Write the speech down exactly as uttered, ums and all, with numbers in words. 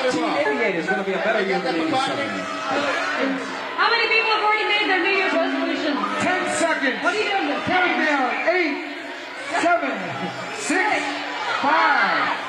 nineteen eighty-eight is going to be a better year than eighty-seven. How many people have already made their New Year's resolution? Ten seconds. What are you doing? Countdown. Eight, seven, six, five,